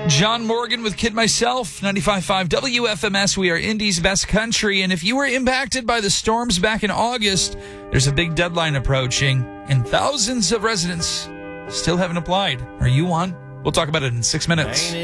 John Morgan with Kid Myself, 95.5 WFMS. We are Indy's best country. And if you were impacted by the storms back in August, there's a big deadline approaching, and thousands of residents still haven't applied. Are you one? We'll talk about it in 6 minutes.